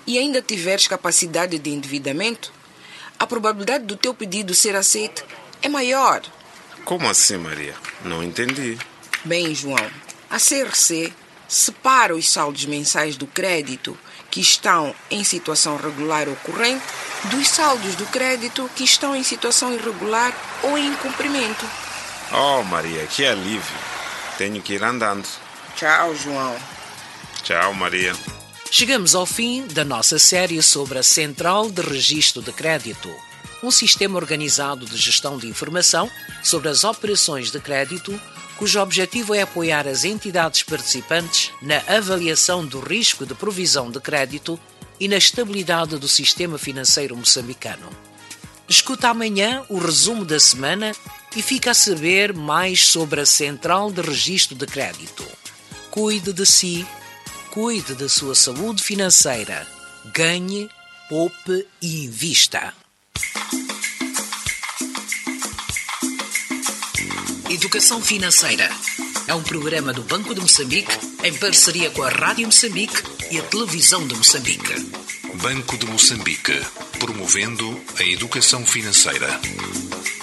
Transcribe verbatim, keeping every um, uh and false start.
e ainda tiveres capacidade de endividamento, a probabilidade do teu pedido ser aceito é maior. Como assim, Maria? Não entendi. Bem, João, a C R C separa os saldos mensais do crédito que estão em situação regular ou corrente dos saldos do crédito que estão em situação irregular ou em incumprimento. Oh, Maria, que alívio. Tenho que ir andando. Tchau, João. Tchau, Maria. Chegamos ao fim da nossa série sobre a Central de Registro de Crédito, um sistema organizado de gestão de informação sobre as operações de crédito, cujo objetivo é apoiar as entidades participantes na avaliação do risco de provisão de crédito e na estabilidade do sistema financeiro moçambicano. Escuta amanhã o resumo da semana e fica a saber mais sobre a Central de Registro de Crédito. Cuide de si, cuide da sua saúde financeira, ganhe, poupe e invista. Educação Financeira é um programa do Banco de Moçambique em parceria com a Rádio Moçambique e a Televisão de Moçambique. Banco de Moçambique, promovendo a educação financeira.